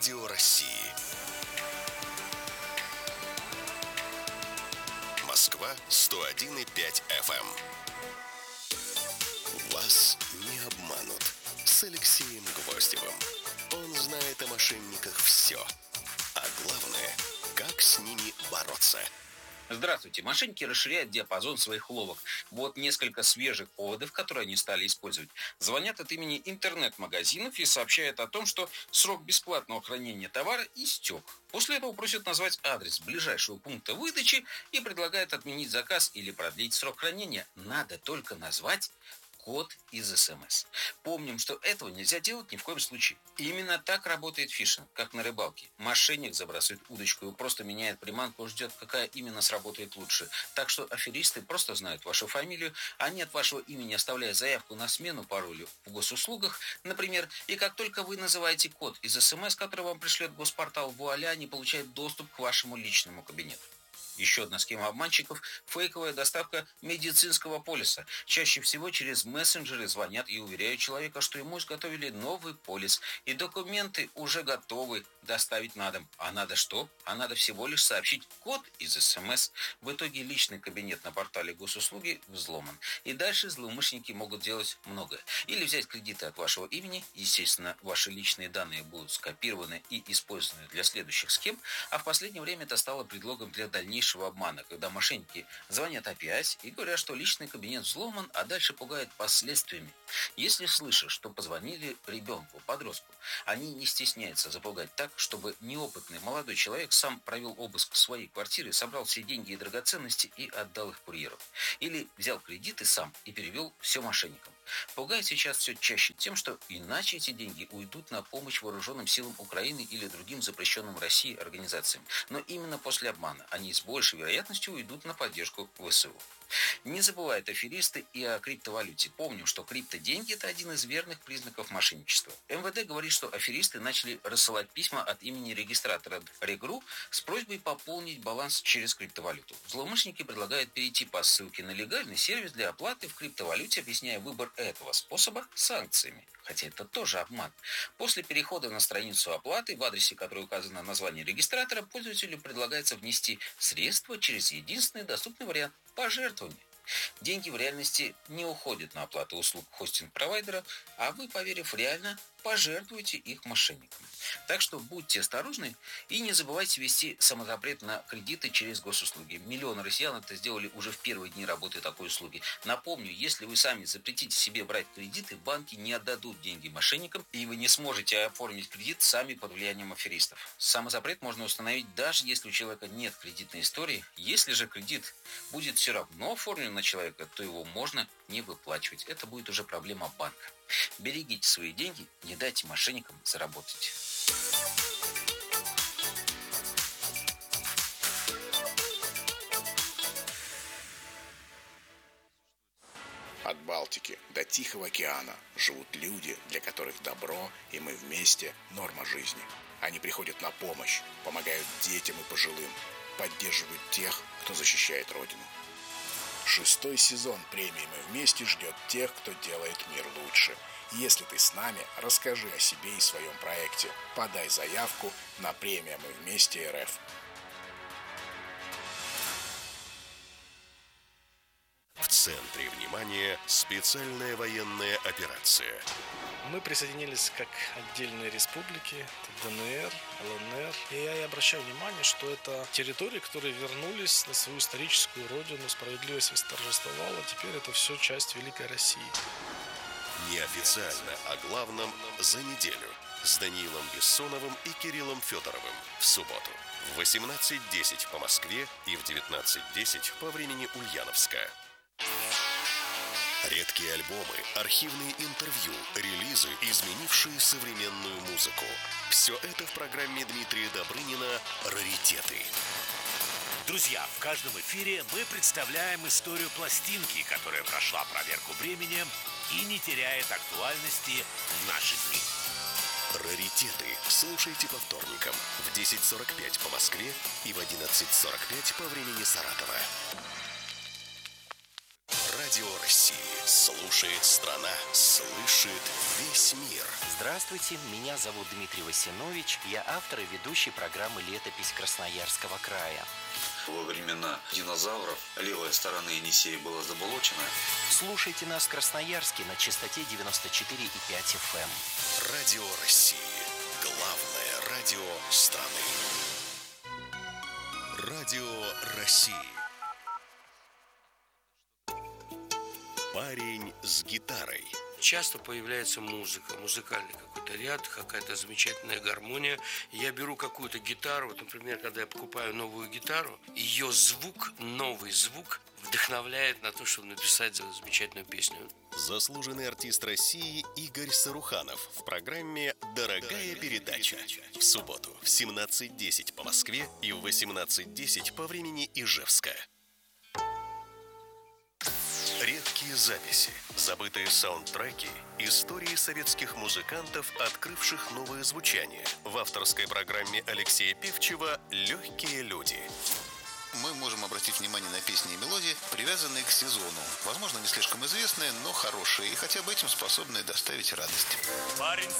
Радио России. Москва 101,5 FM. Вас не обманут. С Алексеем Гвоздевым. Он знает о мошенниках все. А главное, как с ними бороться. Здравствуйте. Мошенники расширяют диапазон своих уловок. Вот несколько свежих поводов, которые они стали использовать. Звонят от имени интернет-магазинов и сообщают о том, что срок бесплатного хранения товара истек. После этого просят назвать адрес ближайшего пункта выдачи и предлагают отменить заказ или продлить срок хранения. Надо только назвать код из СМС. Помним, что этого нельзя делать ни в коем случае. И именно так работает фишинг, как на рыбалке. Мошенник забрасывает удочку и просто меняет приманку, ждет, какая именно сработает лучше. Так что аферисты просто знают вашу фамилию, они от вашего имени оставляют заявку на смену пароля в госуслугах, например, и как только вы называете код из СМС, который вам пришлет госпортал, вуаля, они получают доступ к вашему личному кабинету. Еще одна схема обманщиков – фейковая доставка медицинского полиса. Чаще всего через мессенджеры звонят и уверяют человека, что ему изготовили новый полис, и документы уже готовы доставить на дом. А надо что? А надо всего лишь сообщить код из СМС. В итоге личный кабинет на портале госуслуги взломан. И дальше злоумышленники могут делать многое. Или взять кредиты от вашего имени, естественно, ваши личные данные будут скопированы и использованы для следующих схем, а в последнее время это стало предлогом для дальнейшего обмана, когда мошенники звонят опять и говорят, что личный кабинет взломан, а дальше пугают последствиями. Если слышишь, что позвонили ребенку, подростку, они не стесняются запугать так, чтобы неопытный молодой человек сам провел обыск в своей квартире, собрал все деньги и драгоценности и отдал их курьеру. Или взял кредиты сам и перевел все мошенникам. Пугают сейчас все чаще тем, что иначе эти деньги уйдут на помощь вооруженным силам Украины или другим запрещенным Россией организациям. Но именно после обмана они с большей вероятностью уйдут на поддержку ВСУ. Не забывают аферисты и о криптовалюте. Помним, что криптоденьги – это один из верных признаков мошенничества. МВД говорит, что аферисты начали рассылать письма от имени регистратора Регру с просьбой пополнить баланс через криптовалюту. Злоумышленники предлагают перейти по ссылке на легальный сервис для оплаты в криптовалюте, объясняя выбор этого способа санкциями. Хотя это тоже обман. После перехода на страницу оплаты, в адресе которой указано название регистратора, пользователю предлагается внести средства через единственный доступный вариант – пожертвование. Деньги в реальности не уходят на оплату услуг хостинг-провайдера, а вы, поверив реально, пожертвуете их мошенникам. Так что будьте осторожны и не забывайте вести самозапрет на кредиты через госуслуги. Миллионы россиян это сделали уже в первые дни работы такой услуги. Напомню, если вы сами запретите себе брать кредиты, банки не отдадут деньги мошенникам, и вы не сможете оформить кредит сами под влиянием аферистов. Самозапрет можно установить даже если у человека нет кредитной истории. Если же кредит будет все равно оформлен на человека, то его можно не выплачивать. Это будет уже проблема банка. Берегите свои деньги, не дайте мошенникам заработать. От Балтики до Тихого океана живут люди, для которых добро и мы вместе – норма жизни. Они приходят на помощь, помогают детям и пожилым, поддерживают тех, кто защищает Родину. 6-й сезон премии «Мы вместе» ждет тех, кто делает мир лучше. Если ты с нами, расскажи о себе и своем проекте. Подай заявку на премию «Мы вместе РФ». В центре внимания специальная военная операция. Мы присоединились как отдельные республики, ДНР, ЛНР. И я обращаю внимание, что это территории, которые вернулись на свою историческую родину, справедливость восторжествовала. Теперь это все часть Великой России. Неофициально о главном за неделю с Даниилом Бессоновым и Кириллом Федоровым в субботу в 18:10 по Москве и в 19:10 по времени Ульяновска. Редкие альбомы, архивные интервью, релизы, изменившие современную музыку. Все это в программе Дмитрия Добрынина «Раритеты». Друзья, в каждом эфире мы представляем историю пластинки, которая прошла проверку временем и не теряет актуальности в наши дни. «Раритеты» слушайте по вторникам в 10:45 по Москве и в 11:45 по времени Саратова. Радио России. Слушает страна, слышит весь мир. Здравствуйте, меня зовут Дмитрий Васинович. Я автор и ведущий программы «Летопись Красноярского края». Во времена динозавров левая сторона Енисея была заболочена. Слушайте нас в Красноярске на частоте 94,5 FM. Радио России. Главное радио страны. Радио России. Парень с гитарой. Часто появляется музыка, музыкальный какой-то ряд, какая-то замечательная гармония. Я беру какую-то гитару, вот, например, когда я покупаю новую гитару, ее звук, новый звук вдохновляет на то, чтобы написать замечательную песню. Заслуженный артист России Игорь Саруханов в программе «Дорогая передача». В субботу в 17:10 по Москве и в 18:10 по времени Ижевска. Редкие записи, забытые саундтреки, истории советских музыкантов, открывших новое звучание. В авторской программе Алексея Певчева «Легкие люди». Мы можем обратить внимание на песни и мелодии, привязанные к сезону. Возможно, не слишком известные, но хорошие, и хотя бы этим способные доставить радость. Парень